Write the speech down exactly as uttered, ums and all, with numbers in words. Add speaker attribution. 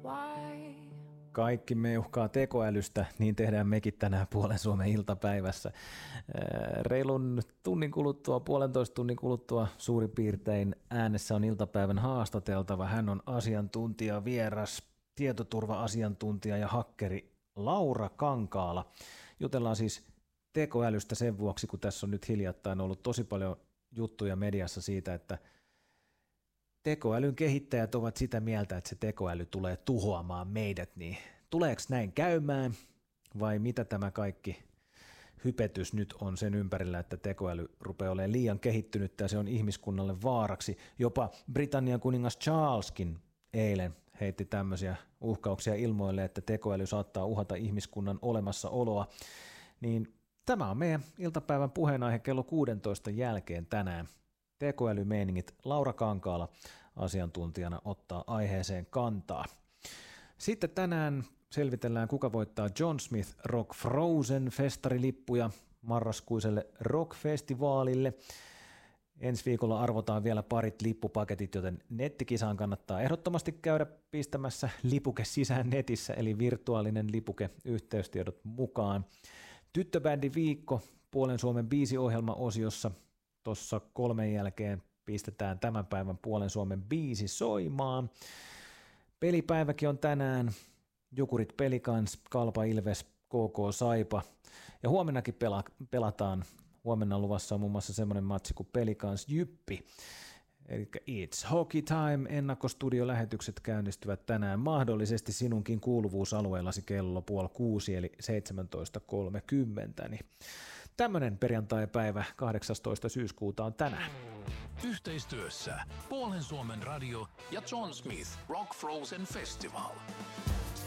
Speaker 1: Kaikki meuhkaa tekoälystä, niin tehdään mekin tänään Puolen Suomen iltapäivässä. Reilun tunnin kuluttua, puolentoista tunnin kuluttua suurin piirtein äänessä on iltapäivän haastateltava. Hän on asiantuntija, vieras, tietoturva-asiantuntija ja hakkeri Laura Kankaala. Jutellaan siis tekoälystä sen vuoksi, kun tässä on nyt hiljattain ollut tosi paljon juttuja mediassa siitä, että tekoälyn kehittäjät ovat sitä mieltä, että se tekoäly tulee tuhoamaan meidät, niin tuleeko näin käymään vai mitä tämä kaikki hypetys nyt on sen ympärillä, että tekoäly rupeaa olemaan liian kehittynyt ja se on ihmiskunnalle vaaraksi. Jopa Britannian kuningas Charleskin eilen heitti tämmöisiä uhkauksia ilmoille, että tekoäly saattaa uhata ihmiskunnan olemassaoloa, niin tämä on meidän iltapäivän puheenaihe kello kuusitoista jälkeen tänään. Tekoälymeiningit. Laura Kankaala asiantuntijana ottaa aiheeseen kantaa. Sitten tänään selvitellään, kuka voittaa John Smith Rock Frozen -festarilippuja marraskuiselle rock-festivaalille. Ensi viikolla arvotaan vielä parit lippupaketit, joten nettikisaan kannattaa ehdottomasti käydä pistämässä lipuke sisään netissä, eli virtuaalinen lipuke, yhteystiedot mukaan. Tyttöbändi viikko Puolen Suomen biisiohjelma-osiossa. Tuossa kolmen jälkeen pistetään tämän päivän Puolen Suomen biisi soimaan. Pelipäiväkin on tänään. Jukurit Pelikans, Kalpa Ilves, K K Saipa. Ja huomennakin pela- pelataan. Huomenna luvassa on muun muassa semmoinen matsi kuin Pelikans Jyppi. Eli It's Hockey Time. Ennakkostudiolähetykset käynnistyvät tänään mahdollisesti sinunkin kuuluvuusalueellasi kello puoli kuusi eli seitsemäntoista kolmekymmentä. Niin tämmöinen perjantai-päivä kahdeksastoista syyskuuta on tänään.
Speaker 2: Yhteistyössä Puolen Suomen radio ja John Smith Rock Frozen Festival.